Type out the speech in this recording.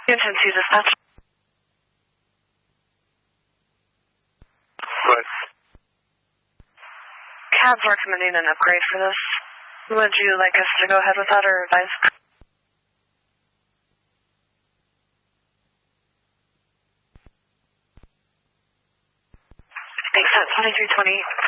Intensity dispatch. Good. Cabs are recommending an upgrade for this. Would you like us to go ahead with that or advise? Makes sense. 2320.